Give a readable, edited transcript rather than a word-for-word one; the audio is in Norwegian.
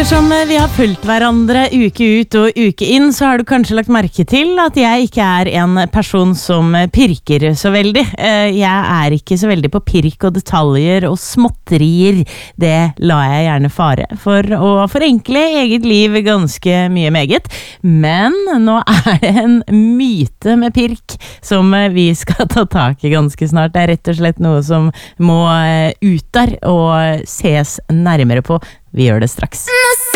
Ettersom vi har fulgt hverandre uke ut og uke inn, så har du kanskje lagt merke til at jeg ikke er en person som pirker så veldig. Jeg er ikke så veldig på pirk og detaljer og småtterier. Det lar jeg gjerne fare for å forenkle eget liv ganske mye meget. Men nå er det en myte med pirk som vi skal ta tak i ganske snart. Det er rett og slett noe som må ut der og ses nærmere på. Vi gjør det straks.